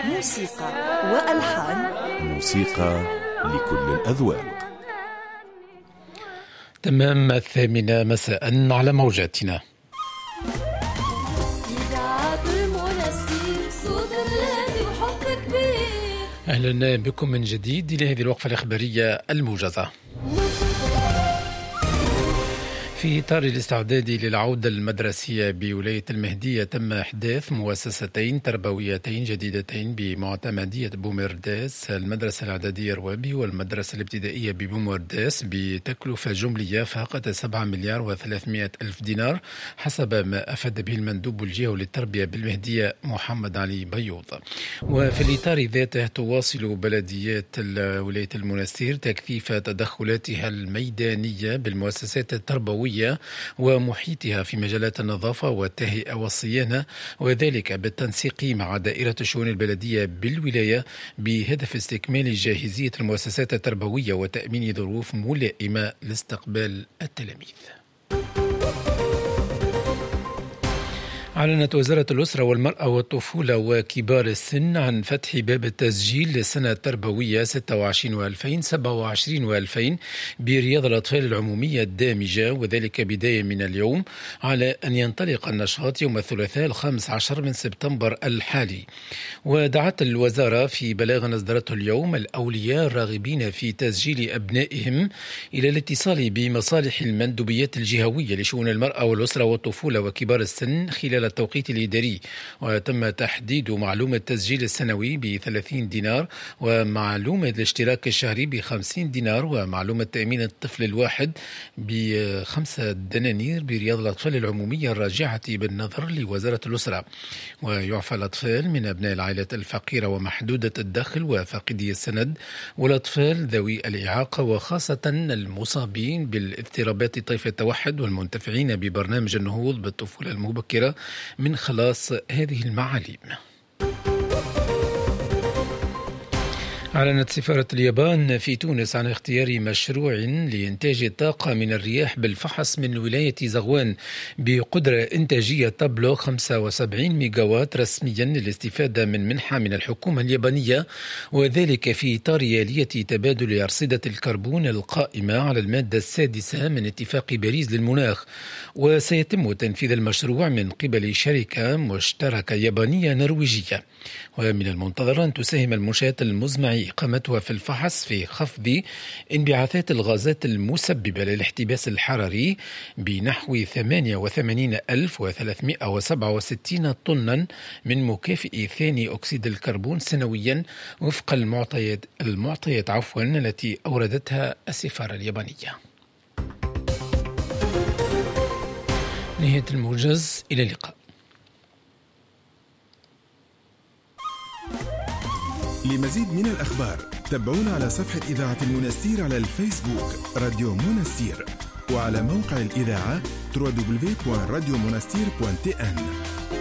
موسيقى وألحان. موسيقى لكل الأذواق. تمام 8 مساء على موجاتنا. أهلا بكم من جديد إلى هذه الوقفة الإخبارية الموجزة. في إطار الاستعداد للعودة المدرسية بولاية المهدية، تم إحداث مؤسستين تربويتين جديدتين بمعتمدية بومرداس، المدرسة الإعدادية روابي والمدرسة الابتدائية ببومرداس، بتكلفة جملية فاقت 7 مليار و300 ألف دينار حسب ما أفاد به المندوب الجهوي للتربية بالمهدية محمد علي بيوض. وفي الإطار ذاته تواصل بلديات ولاية المنستير تكثيف تدخلاتها الميدانية بالمؤسسات التربوية ومحيطها في مجالات النظافة والتهيئة والصيانة، وذلك بالتنسيق مع دائرة الشؤون البلدية بالولاية بهدف استكمال جاهزية المؤسسات التربوية وتأمين ظروف ملائمة لاستقبال التلاميذ. أعلنت وزارة الأسرة والمرأة والطفولة وكبار السن عن فتح باب التسجيل للسنة التربوية 26 و2000 27 و2000 برياض الأطفال العمومية الدامجة، وذلك بداية من اليوم، على أن ينطلق النشاط يوم الثلاثاء 15 من سبتمبر الحالي. ودعت الوزارة في بلاغ أصدرته اليوم الأولياء الراغبين في تسجيل أبنائهم إلى الاتصال بمصالح المندوبيات الجهوية لشؤون المرأة والأسرة والطفولة وكبار السن خلال التوقيت الإداري. وتم تحديد معلومة التسجيل السنوي ب30 دينار، ومعلومة الاشتراك الشهري ب50 دينار، ومعلومة تأمين الطفل الواحد ب5 دنانير برياض الأطفال العمومية الراجعة بالنظر لوزارة الأسرة. ويعفى الأطفال من أبناء العائلات الفقيرة ومحدودة الدخل وفاقدي السند، والأطفال ذوي الإعاقة، وخاصة المصابين بالاضطرابات طيف التوحد والمنتفعين ببرنامج النهوض بالطفولة المبكرة من خلاص هذه المعاليم. أعلنت سفارة اليابان في تونس عن اختيار مشروع لإنتاج الطاقة من الرياح بالفحص من ولاية زغوان بقدرة إنتاجية تبلغ 75 ميجاوات رسميا للاستفادة من منحة من الحكومة اليابانية، وذلك في إطار آلية تبادل أرصدة الكربون القائمة على المادة السادسة من اتفاق باريس للمناخ. وسيتم تنفيذ المشروع من قبل شركة مشتركة يابانية نرويجية. ومن المنتظر أن تساهم المنشآت المزمع إقامتها في الفحص في خفض انبعاثات الغازات المسببة للاحتباس الحراري بنحو 88,367 طنا من مكافئ ثاني أكسيد الكربون سنويا، وفق المعطيات التي أوردتها السفارة اليابانية. نهاية الموجز، إلى اللقاء. لمزيد من الأخبار تابعونا على صفحة إذاعة المنستير على الفيسبوك راديو منستير، وعلى موقع الإذاعة www.radiomonastir.tn.